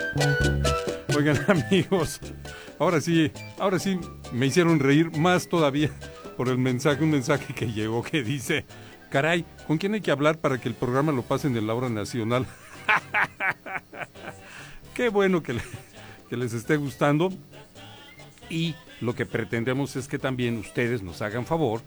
Oigan, amigos, ahora sí me hicieron reír más todavía por un mensaje que llegó que dice, caray, ¿con quién hay que hablar para que el programa lo pasen de la hora nacional? Qué bueno que les esté gustando, y lo que pretendemos es que también ustedes nos hagan favor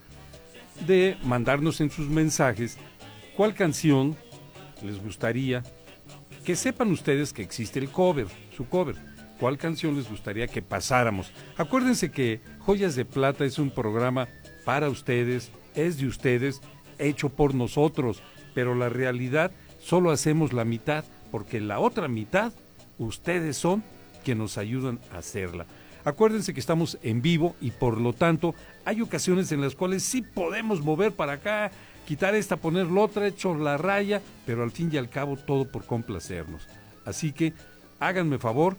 de mandarnos en sus mensajes cuál canción les gustaría, que sepan ustedes que existe el cover, su cover. ¿Cuál canción les gustaría que pasáramos? Acuérdense que Joyas de Plata es un programa para ustedes, es de ustedes, hecho por nosotros, pero la realidad solo hacemos la mitad, porque la otra mitad ustedes son quienes nos ayudan a hacerla. Acuérdense que estamos en vivo y por lo tanto hay ocasiones en las cuales sí podemos mover para acá, quitar esta, poner la otra, echar la raya, pero al fin y al cabo todo por complacernos. Así que háganme favor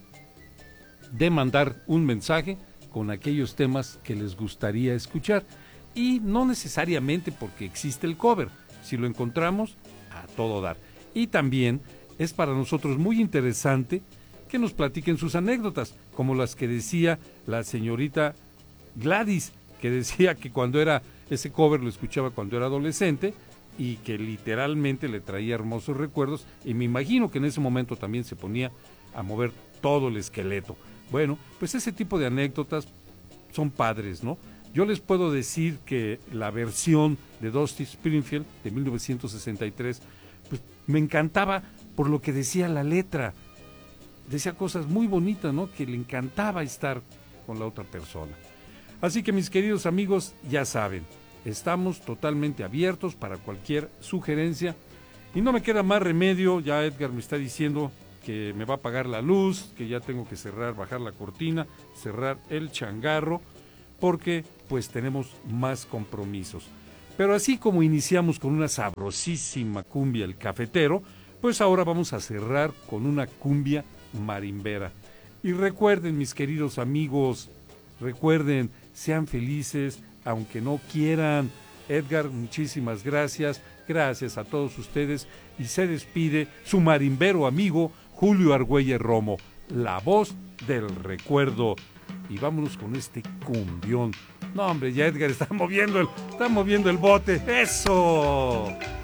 de mandar un mensaje con aquellos temas que les gustaría escuchar, y no necesariamente porque existe el cover, si lo encontramos, a todo dar. Y también es para nosotros muy interesante que nos platiquen sus anécdotas, como las que decía la señorita Gladys, que decía que cuando era ese cover lo escuchaba cuando era adolescente y que literalmente le traía hermosos recuerdos, y me imagino que en ese momento también se ponía a mover todo el esqueleto. Bueno, pues ese tipo de anécdotas son padres, ¿no? Yo les puedo decir que la versión de Dusty Springfield de 1963, pues me encantaba por lo que decía la letra. Decía cosas muy bonitas, ¿no? Que le encantaba estar con la otra persona. Así que, mis queridos amigos, ya saben, estamos totalmente abiertos para cualquier sugerencia, y no me queda más remedio. Ya Edgar me está diciendo que me va a apagar la luz, que ya tengo que cerrar, bajar la cortina, cerrar el changarro, porque pues tenemos más compromisos. Pero así como iniciamos con una sabrosísima cumbia El Cafetero, pues ahora vamos a cerrar con una cumbia marimbera. Y recuerden, mis queridos amigos, recuerden, sean felices aunque no quieran. Edgar, muchísimas gracias. Gracias a todos ustedes, y se despide su marimbero amigo Julio Argüelles Romo, la voz del recuerdo. Y vámonos con este cumbión. No, hombre, ya Edgar está moviendo el bote. ¡Eso!